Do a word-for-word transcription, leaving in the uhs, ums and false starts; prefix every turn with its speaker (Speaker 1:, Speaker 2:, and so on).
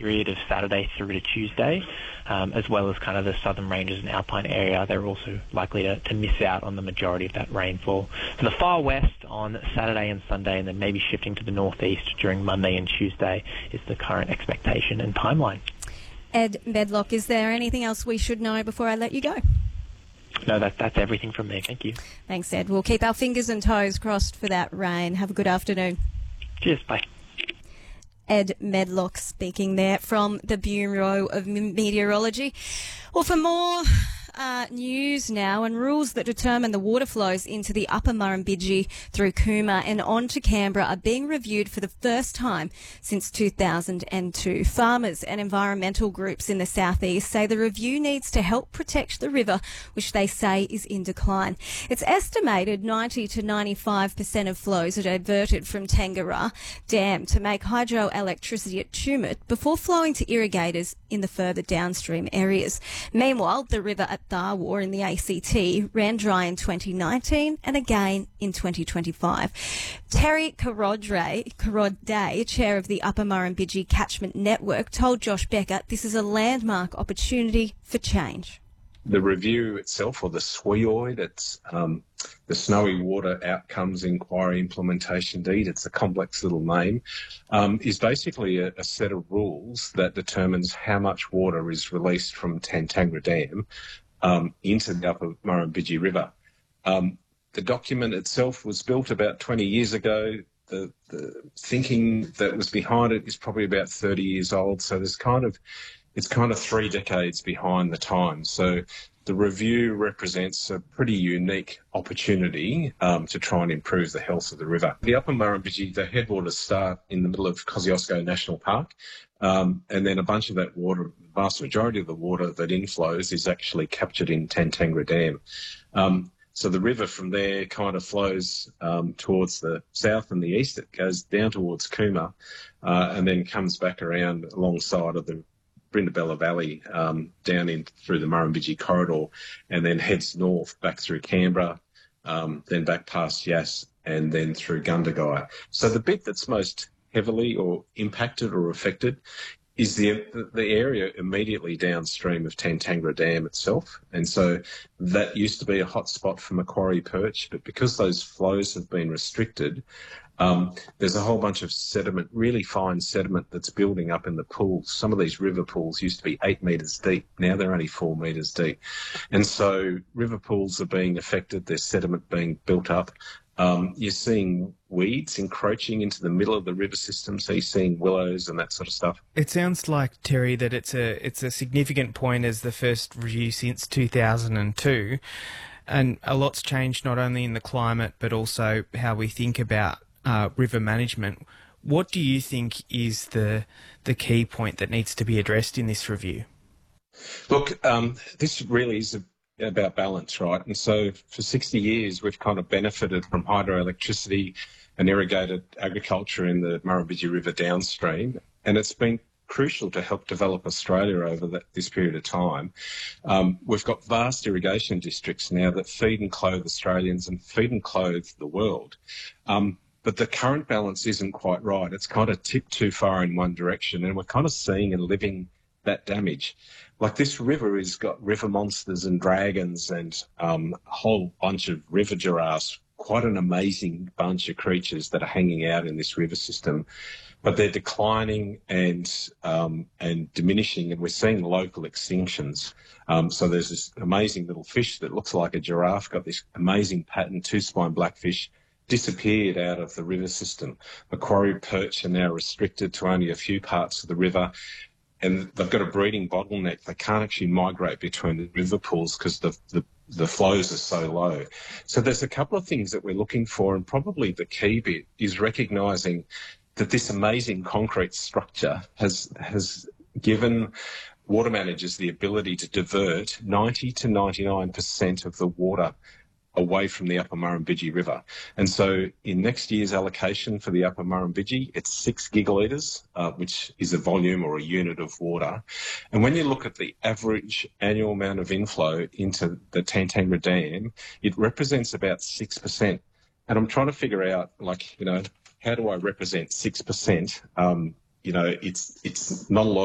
Speaker 1: period of Saturday through to Tuesday, um, as well as kind of the southern ranges and alpine area. They're also likely to, to miss out on the majority of that rainfall. For the far west on Saturday and Sunday, and then maybe shifting to the northeast during Monday and Tuesday is the current expectation and timeline.
Speaker 2: Ed Medlock, is there anything else we should know before I let you go?
Speaker 1: No, that, that's everything from me. Thank you.
Speaker 2: Thanks, Ed. We'll keep our fingers and toes crossed for that rain. Have a good afternoon.
Speaker 1: Cheers. Bye.
Speaker 2: Ed Medlock speaking there from the Bureau of Meteorology. Well, for more uh, news now, and rules that determine the water flows into the upper Murrumbidgee through Cooma and on to Canberra are being reviewed for the first time since two thousand two. Farmers and environmental groups in the southeast say the review needs to help protect the river, which they say is in decline. It's estimated ninety to ninety-five percent of flows are diverted from Tangara Dam to make hydroelectricity at Tumut before flowing to irrigators in the further downstream areas. Meanwhile, the river at Tharwar in the A C T ran dry in twenty nineteen and again in twenty twenty-five. Terry Karodday, chair of the Upper Murrumbidgee Catchment Network, told Josh Becker this is a landmark opportunity for change.
Speaker 3: The review itself, or the S W I O I D, it's um, the Snowy Water Outcomes Inquiry Implementation Deed, it's a complex little name, um, is basically a, a set of rules that determines how much water is released from Tantangara Dam um, into the Upper Murrumbidgee River. Um, the document itself was built about twenty years ago. The, the thinking that was behind it is probably about thirty years old, so there's kind of It's kind of three decades behind the times. So the review represents a pretty unique opportunity um, to try and improve the health of the river. The Upper Murrumbidgee, the headwaters start in the middle of Kosciuszko National Park, um, and then a bunch of that water, the vast majority of the water that inflows is actually captured in Tantangara Dam. Um, So the river from there kind of flows um, towards the south and the east. It goes down towards Cooma uh, and then comes back around alongside of the Brindabella Valley um, down in through the Murrumbidgee corridor and then heads north back through Canberra, um, then back past Yass and then through Gundagai. So the bit that's most heavily or impacted or affected is the the area immediately downstream of Tantangara Dam itself. And so that used to be a hot spot for Macquarie perch, but because those flows have been restricted, um, there's a whole bunch of sediment, really fine sediment that's building up in the pools. Some of these river pools used to be eight metres deep. Now they're only four metres deep. And so river pools are being affected. There's sediment being built up. Um, you're seeing weeds encroaching into the middle of the river system, so you're seeing willows and that sort of stuff.
Speaker 4: It sounds like, Terry, that it's a it's a significant point as the first review since two thousand two, and a lot's changed not only in the climate but also how we think about uh, river management. What do you think is the the key point that needs to be addressed in this review?
Speaker 3: Look, um, this really is a about balance, right? And so for sixty years, we've kind of benefited from hydroelectricity and irrigated agriculture in the Murrumbidgee River downstream, and it's been crucial to help develop Australia over that, this period of time. Um, we've got vast irrigation districts now that feed and clothe Australians and feed and clothe the world. Um, but the current balance isn't quite right. It's kind of tipped too far in one direction, and we're kind of seeing and living that damage. Like this river has got river monsters and dragons and um, a whole bunch of river giraffes, quite an amazing bunch of creatures that are hanging out in this river system, but they're declining and um, and diminishing, and we're seeing local extinctions. Um, so there's this amazing little fish that looks like a giraffe, got this amazing pattern, two-spine blackfish, disappeared out of the river system. Macquarie perch are now restricted to only a few parts of the river, and they've got a breeding bottleneck. They can't actually migrate between the river pools because the, the, the flows are so low. So there's a couple of things that we're looking for, and probably the key bit is recognising that this amazing concrete structure has has given water managers the ability to divert ninety to ninety-nine percent of the water away from the Upper Murrumbidgee River. And so in next year's allocation for the Upper Murrumbidgee, it's six gigalitres, uh, which is a volume or a unit of water. And when you look at the average annual amount of inflow into the Tantangara Dam, it represents about six percent. And I'm trying to figure out, like, you know, how do I represent six percent? Um, you know, it's it's not a lot